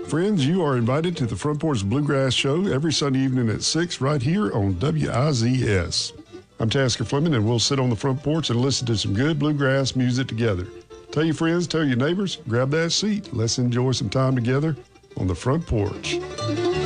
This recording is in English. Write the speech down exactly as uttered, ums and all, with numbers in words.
Friends, you are invited to the Front Porch Bluegrass Show every Sunday evening at six right here on W I Z S. I'm Tasker Fleming, and we'll sit on the front porch and listen to some good bluegrass music together. Tell your friends, tell your neighbors, grab that seat. Let's enjoy some time together on the front porch.